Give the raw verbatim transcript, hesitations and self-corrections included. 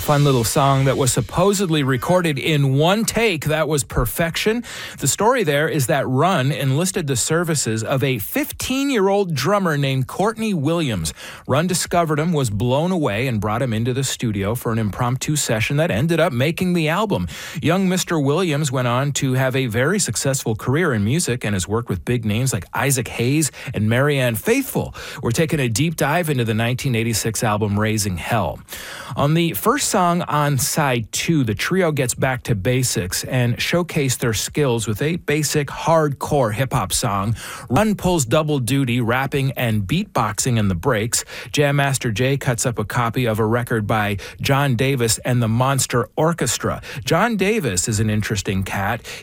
fun little song that was supposedly recorded in one take. That was perfection. The story there is that Run enlisted the services of a fifteen-year-old drummer named Courtney Williams. Run discovered him, was blown away, and brought him into the studio for an impromptu session that ended up making the album. Young Mister Williams went on to have a very successful career in music and has worked with big names like Isaac Hayes and Marianne Faithfull. We're taking a deep dive into the nineteen eighty-six album Raising Hell. On the first song on side two, the trio gets back to basics and showcase their skills with a basic hardcore hip-hop song. Run pulls double duty, rapping and beatboxing in the breaks. Jam Master Jay cuts up a copy of a record by John Davis and the Monster Orchestra. John Davis is an interesting cat.